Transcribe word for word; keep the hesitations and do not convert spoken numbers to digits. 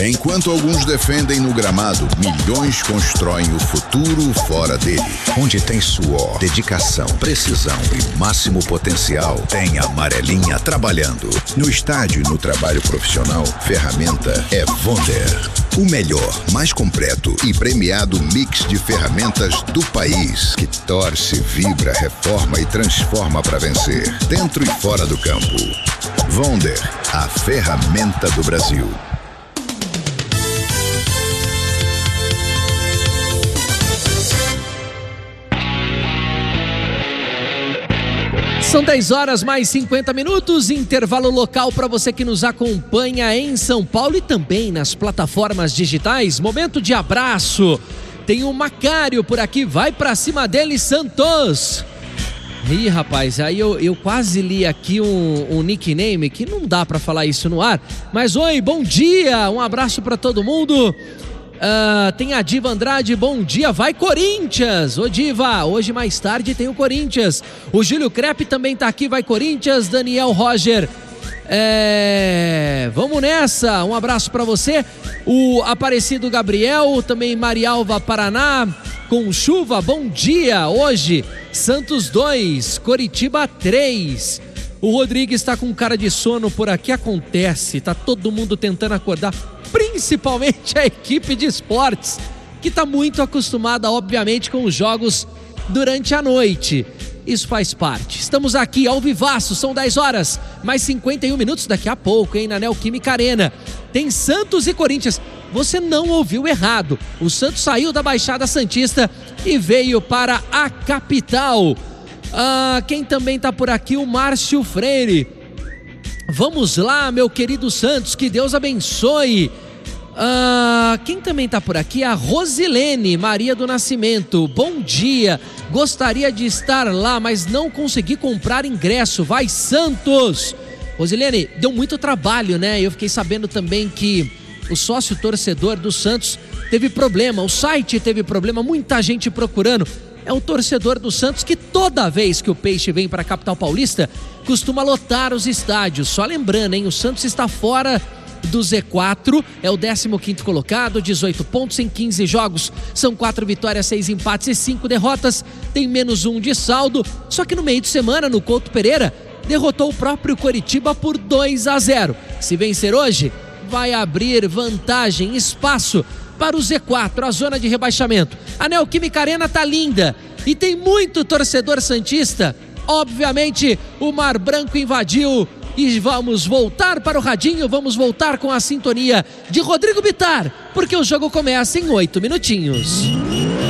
Enquanto alguns defendem no gramado, milhões constroem o futuro fora dele. Onde tem suor, dedicação, precisão e máximo potencial, tem a amarelinha trabalhando. No estádio e no trabalho profissional, ferramenta é Wonder. O melhor, mais completo e premiado mix de ferramentas do país, que torce, vibra, reforma e transforma para vencer, dentro e fora do campo. Wonder, a ferramenta do Brasil. São dez horas mais cinquenta minutos, intervalo local para você que nos acompanha em São Paulo e também nas plataformas digitais. Momento de abraço. Tem o Macário por aqui, vai pra cima dele, Santos. Ih, rapaz, aí eu, eu quase li aqui um, um nickname que não dá pra falar isso no ar. Mas oi, bom dia, um abraço pra todo mundo. Uh, tem a Diva Andrade, bom dia, vai Corinthians! Ô Diva, hoje mais tarde tem o Corinthians. O Júlio Crepe também tá aqui, vai Corinthians. Daniel Roger, é... vamos nessa, um abraço pra você. O Aparecido Gabriel, também Marialva, Paraná, com chuva, bom dia. Hoje, Santos dois, Coritiba três. O Rodrigues tá com cara de sono por aqui, acontece, tá todo mundo tentando acordar, principalmente a equipe de esportes, que está muito acostumada, obviamente, com os jogos durante a noite. Isso faz parte. Estamos aqui ao vivaço, são dez horas, mais cinquenta e um minutos daqui a pouco, hein, na Neoquímica Arena. Tem Santos e Corinthians. Você não ouviu errado. O Santos saiu da Baixada Santista e veio para a capital. Ah, quem também está por aqui? O Márcio Freire. Vamos lá, meu querido Santos, que Deus abençoe. Ah, quem também está por aqui? A Rosilene Maria do Nascimento. Bom dia, gostaria de estar lá, mas não consegui comprar ingresso. Vai Santos! Rosilene, deu muito trabalho, né? Eu fiquei sabendo também que o sócio torcedor do Santos teve problema, o site teve problema, muita gente procurando. É o torcedor do Santos que toda vez que o Peixe vem para a capital paulista costuma lotar os estádios. Só lembrando, hein, o Santos está fora do Z quatro, é o décimo quinto colocado, dezoito pontos em quinze jogos, são quatro vitórias, seis empates e cinco derrotas, tem menos um de saldo. Só que no meio de semana, no Couto Pereira, derrotou o próprio Coritiba por dois a zero. Se vencer hoje, vai abrir vantagem, espaço para o Z quatro, a zona de rebaixamento. A Neoquímica Arena tá linda e tem muito torcedor santista. Obviamente, o Mar Branco invadiu e vamos voltar para o radinho, vamos voltar com a sintonia de Rodrigo Bittar, porque o jogo começa em oito minutinhos.